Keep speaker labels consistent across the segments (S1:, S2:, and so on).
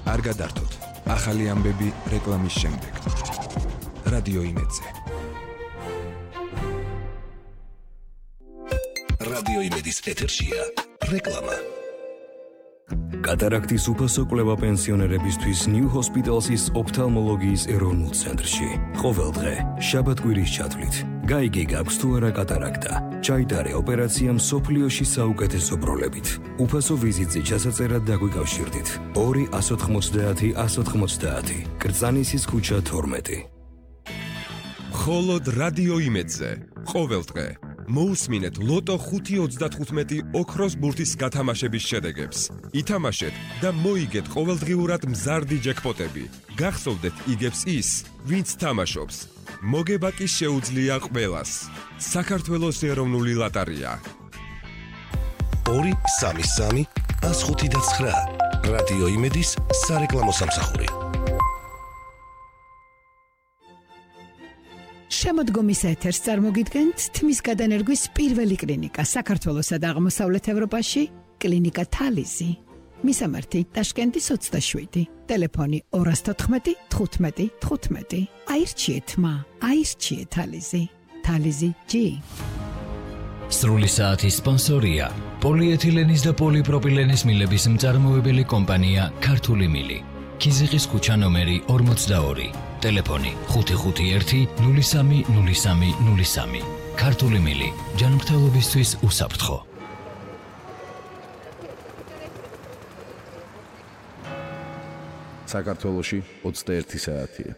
S1: არ გადართოთ. ახალი ამბები რეკლამის შემდეგ. რადიო იმედზე.
S2: რადიო იმედის ეთერშია რეკლამა.
S3: კატარაქტის უფასო კვლევა პენსიონერებისთვის New Hospital's ოფთალმოლოგიის ეროვნულ ცენტრში. ყოველდღე, შაბათ-კვირის ჩათვლით. გაიგე გაქვს თუ არა კატარაქტა. ჩაიტარე ოპერაცია მსოფლიოში საუკეთესო პროლებით. უფასო ვიზიტზე ჩასაწერად დაგვიკავშირდით. 2-190-190. კრწანისის ქუჩა 12.
S1: მხოლოდ რადიო იმედზე. ყოველდღე მოусმინეთ ლოტო 5.35 ოქროს ბურთის გათამაშების შედეგებს. ითამაშეთ და მოიგეთ ყოველდღიურად მზარდი ჯეკპოტები. გახსოვდეთ იგებს ის, ვინც თამაშობს. მოგება კი შეუძლია ყველას. საქართველოს ეროვნული ლოტარია.
S2: 2-3-3-105-9. რადიო იმედის სარეკლამო სამსახური.
S4: შემოდგომის ეთერს წარმოგიდგენთ თმის გადანერგვის პირველი კლინიკა საქართველოსა და აღმოსავლეთ ევროპაში, კლინიკა თალიზი. მისამართი ტაშკენტის 27, ტელეფონი 214 15 15. აირჩიეთ მა, აირჩიეთ თალიზი. თალიზი G.
S5: სრული საათის სპონსორია პოლიეთილენის და პოლიპროპილენის მილების მწარმოებელი კომპანია ქართული მილი. ქიზიყის ქუჩა ნომერი 42. ტელეფონი 551-03-03-03. ქართული მილი, ჯანმრთელობისთვის უსაფრთხო.
S6: საქართველოში 21 საათია.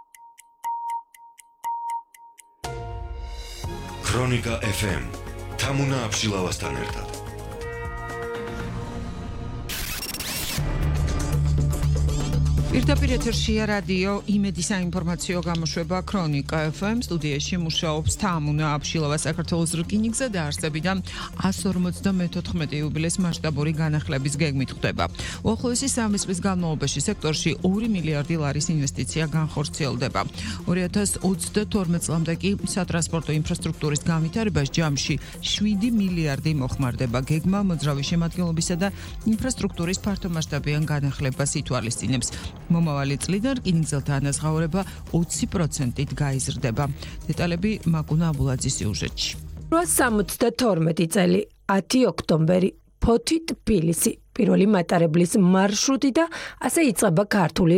S2: ქრონიკა FM. თამუნა აბშილავასთან ერთად.
S7: პირდაპირ ეთერშია რადიო იმედის საინფორმაციო გამოშვება ქრონიკა FM. სტუდიაში მუშაობს თამუნა აბშილავა საქართველოს რკინიგზა და არსებიდან 154 იუბილეს მასშტაბური განახლების გეგმით ხდება. უახლოესი 3 წლის განმავლობაში სექტორში 2 მილიარდი ლარის ინვესტიცია განხორციელდება. 2022 წლამდე კი სატრანსპორტო ინფრასტრუქტურის განვითარებას ჯამში 7 მილიარდი მოხმარდება. გეგმა მოძრავი შემადგენლობისა და ინფრასტრუქტურის ფართომასშტაბიან განახლებას ითვალისწინებს. მომავალი წლიდან რკინიგზელთა ანაზღაურება 20%-ით გაიზრდება. დეტალები მაკუნა აბულაძის სიუჟეტში.
S8: 1972 წელი 10 ოქტომბერი ფოთი-თბილისი პირველი მატარებლის მარშრუტი და ასე იწყება ქართული